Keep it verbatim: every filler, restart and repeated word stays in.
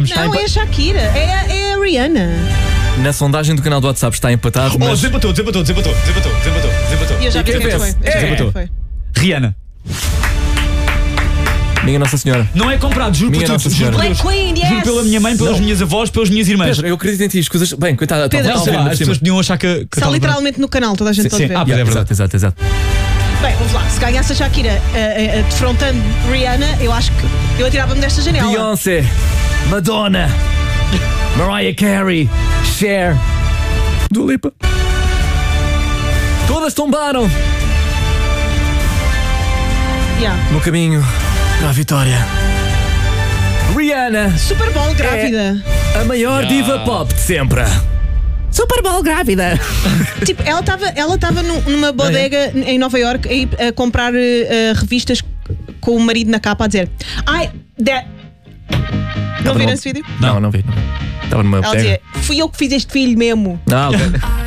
Não, é a Shakira, é a, é a Rihanna. Na sondagem do canal do WhatsApp está empatado. Oh, mas... desempatou, desempatou, desempatou, desempatou, desempatou, desempatou. E eu já E quem sei quem vence? foi. Eu já sei É. quem foi. Rihanna. Minha Nossa Senhora. Não é comprado, juro Minha por Nossa tudo. Juro Senhora. por Deus. Black Queen, yes. Juro pela minha mãe, pelas Não. minhas avós, pelas minhas irmãs. Pedro, eu acredito em ti, escusas. Bem, coitada, Pedro, está Não, sei lá, tá as pessoas podiam achar que. que Está estava- literalmente no canal, toda a gente Sim, pode sim. ver. Ah, Yeah, é verdade. exato, exato, exato. Bem, vamos lá. Se ganhasse a Shakira uh, uh, defrontando Rihanna, eu acho que eu atirava-me desta janela. Beyoncé, Madonna, Mariah Carey, Cher, Dua Lipa. Todas tombaram Yeah. no caminho para a vitória. Rihanna, Super Bowl grávida. a maior Yeah. diva pop de sempre. Super Bowl grávida. Tipo, ela estava ela tava num- numa bodega em Nova York a, a comprar uh, revistas com o marido na capa a dizer ai, that... Não viram numa- esse vídeo? Não, não vi. Não vi. Estava numa Ela bodega. dizia, fui eu que fiz este filho mesmo. Ah, ok.